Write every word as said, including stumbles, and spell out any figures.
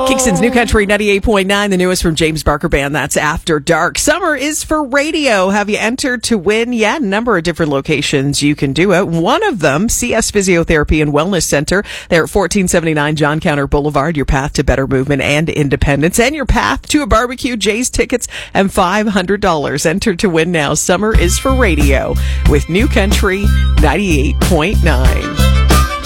Kingston's New Country ninety-eight point nine, the newest from James Barker Band. That's After Dark. Summer is for radio. Have you entered to win yet? A number of different locations you can do it. One of them, C S Physiotherapy and Wellness Center. They're at fourteen seventy-nine John Counter Boulevard. Your path to better movement and independence, and your path to a barbecue, Jay's tickets, and five hundred dollars. Enter to win now. Summer is for radio with New Country ninety-eight point nine.